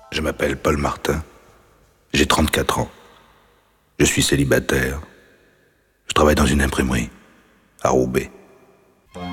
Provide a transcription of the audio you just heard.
Je m'appelle Paul Martin. J'ai 34 ans. Je suis célibataire. Je travaille dans une imprimerie, à Roubaix.